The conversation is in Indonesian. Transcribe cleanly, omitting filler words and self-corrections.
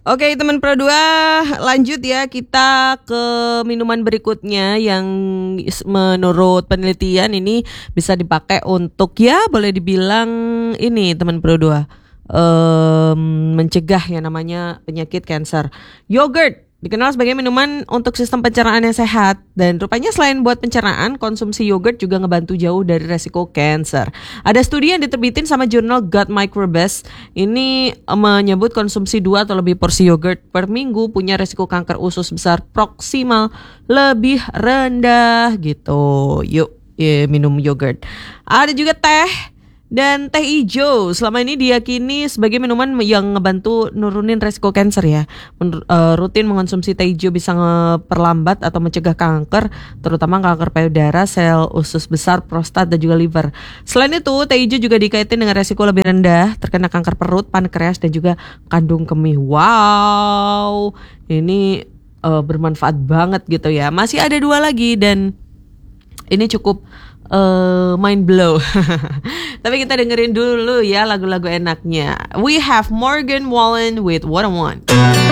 Oke teman Pro 2, lanjut ya kita ke minuman berikutnya yang menurut penelitian ini bisa dipakai untuk ya boleh dibilang ini teman Pro 2 mencegah yang namanya penyakit kanker. Yogurt dikenal sebagai minuman untuk sistem pencernaan yang sehat dan rupanya selain buat pencernaan, konsumsi yogurt juga ngebantu jauh dari resiko kanker. Ada studi yang diterbitin sama jurnal Gut Microbes. Ini menyebut konsumsi 2 atau lebih porsi yogurt per minggu punya resiko kanker usus besar proksimal lebih rendah gitu. Yuk, minum yogurt. Ada juga teh. Dan teh hijau selama ini diyakini sebagai minuman yang ngebantu nurunin resiko kanker ya. Rutin mengonsumsi teh hijau bisa memperlambat atau mencegah kanker, terutama kanker payudara, sel usus besar, prostat, dan juga liver. Selain itu, teh hijau juga dikaitin dengan resiko lebih rendah terkena kanker perut, pankreas, dan juga kandung kemih. Wow, ini bermanfaat banget gitu ya. Masih ada 2 lagi dan ini cukup mind blow. Tapi kita dengerin dulu ya lagu-lagu enaknya. We have Morgan Wallen with What I Want.